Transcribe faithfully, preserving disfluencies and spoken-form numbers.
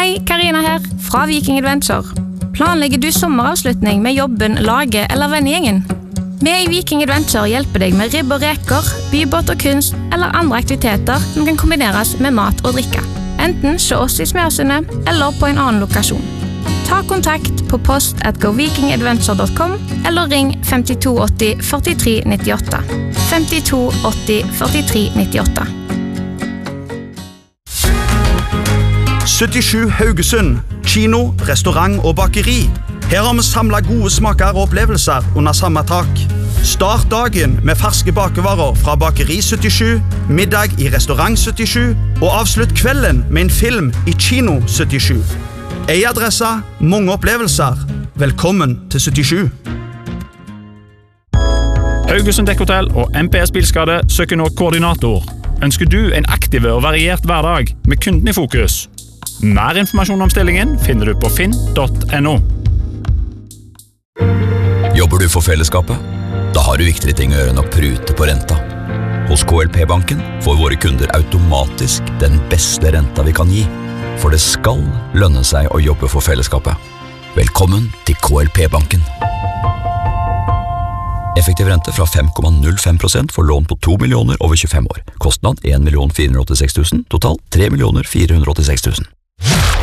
Hei, Karina her, fra Viking Adventure. Planlegger du sommeravslutning med jobben, laget eller vennegjengen? Vi i Viking Adventure hjelper deg med ribb og reker, bybåt og kunst eller andre aktiviteter som kan kombineres med mat og drikke. Enten se oss i Smørsundet eller på en annen lokasjon. Ta kontakt på post at go viking adventure dot com eller ring fem to åtti førtitre nittiåtte. fem to åtti førtitre nittiåtte. syttisju Haugesund, kino, restaurant og bakeri. Her har vi samlet gode smaker og opplevelser under samme tak. Start dagen med ferske bakevarer fra Bakeri syttisju, middag i Restaurant syttisju, og avslutt kvelden med en film i Kino syttisju. En adresse, mange opplevelser. Velkommen til syttisju. Haugesund Dekkhotell og M P S Bilskade søker nå koordinator. Ønsker du en aktiv og variert hverdag med kunden i fokus? Mer informasjon om stillingen finner du på finn punktum no. Jobber du for fellesskapet? Da har du viktigere ting å gjøre enn å prute på renta. Hos K L P-banken får våre kunder automatisk den beste renta vi kan gi. For det skal lønne seg å jobbe for fellesskapet. Velkommen til K L P-banken. Effektiv rente fra fem komma null fem prosent for lån på to millioner over tjuefem år. Kostnad en million fire hundre og åttiseks tusen, total tre millioner fire hundre og åttiseks tusen.